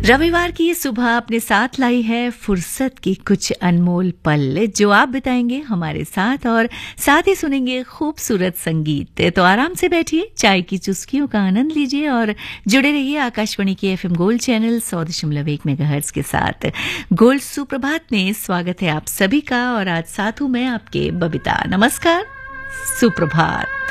रविवार की ये सुबह अपने साथ लाई है फुर्सत की कुछ अनमोल पल जो आप बिताएंगे हमारे साथ और साथ ही सुनेंगे खूबसूरत संगीत। तो आराम से बैठिए, चाय की चुस्कियों का आनंद लीजिए और जुड़े रहिए आकाशवाणी के FM गोल्ड चैनल 100.1 मेगाहर्ट्ज के साथ। गोल्ड सुप्रभात में स्वागत है आप सभी का और आज साथ हूं मैं आपके बबीता। नमस्कार, सुप्रभात।